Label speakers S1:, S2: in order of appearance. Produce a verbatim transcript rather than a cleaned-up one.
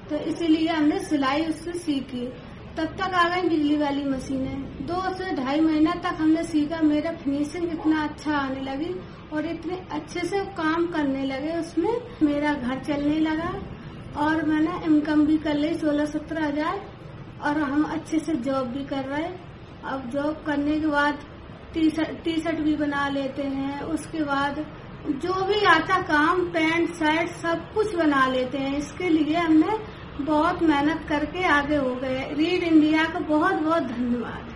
S1: तो इसीलिए हमने सिलाई उससे सीखी। तब तक आ गई बिजली वाली मशीनें। दो से ढाई महीना तक हमने सीखा। मेरा फिनिशिंग इतना अच्छा आने लगी और इतने अच्छे से काम करने लगे, उसमें मेरा घर चलने लगा और मैंने इनकम भी कर ली सोलह सत्रह हजार और हम अच्छे से जॉब भी कर रहे। अब जॉब करने के बाद टी शर्ट टी शर्ट भी बना लेते हैं। उसके बाद जो भी आता काम, पैंट शर्ट सब कुछ बना लेते हैं। इसके लिए हमने बहुत मेहनत करके आगे हो गए। रीड इंडिया का बहुत बहुत धन्यवाद।